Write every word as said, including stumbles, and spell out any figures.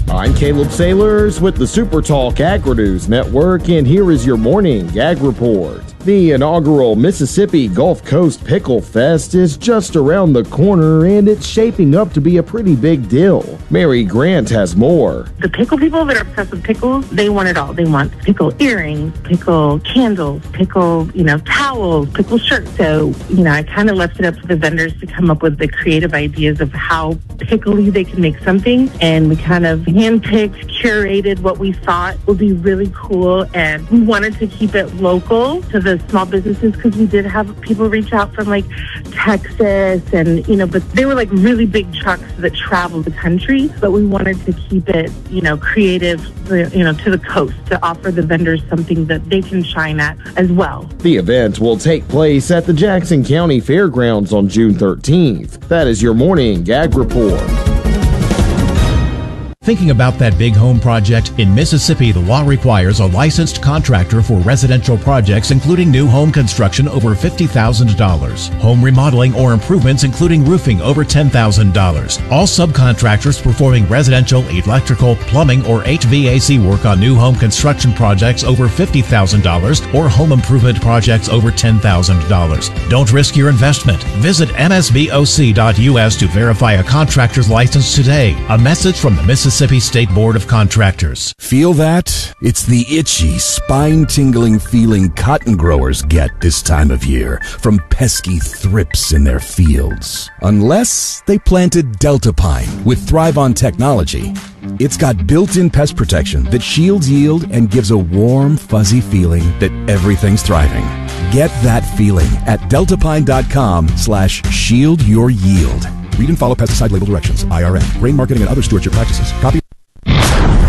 I'm Caleb Sailors with the Super Talk Agri-News Network, and here is your morning Ag Report. The inaugural Mississippi Gulf Coast Pickle Fest is just around the corner, and it's shaping up to be a pretty big deal. Mary Grant has more. The pickle people that are obsessed with pickles, they want it all. They want pickle earrings, pickle candles, pickle, you know, towels, pickle shirts. So, you know, I kind of left it up to the vendors to come up with the creative ideas of how pickly they can make something, and we kind of handpicked, curated what we thought would be really cool, and we wanted to keep it local to the small businesses because we did have people reach out from like Texas, and you know, but they were like really big trucks that traveled the country, but we wanted to keep it, you know, creative, you know, to the coast to offer the vendors something that they can shine at as well. The event will take place at the Jackson County Fairgrounds on June thirteenth. That is your morning Ag Report. Thinking about that big home project? In Mississippi, the law requires a licensed contractor for residential projects, including new home construction over fifty thousand dollars, home remodeling or improvements, including roofing, over ten thousand dollars. All subcontractors performing residential, electrical, plumbing, or H V A C work on new home construction projects over fifty thousand dollars or home improvement projects over ten thousand dollars. Don't risk your investment. Visit M S B O C dot U S to verify a contractor's license today. A message from the Mississippi Mississippi State Board of Contractors. Feel that? It's the itchy, spine-tingling feeling cotton growers get this time of year from pesky thrips in their fields. Unless they planted Delta Pine with Thrive On technology. It's got built-in pest protection that shields yield and gives a warm, fuzzy feeling that everything's thriving. Get that feeling at deltapine.com slash shield your yield. Read and follow pesticide label directions. I R N. Grain marketing and other stewardship practices. Copy.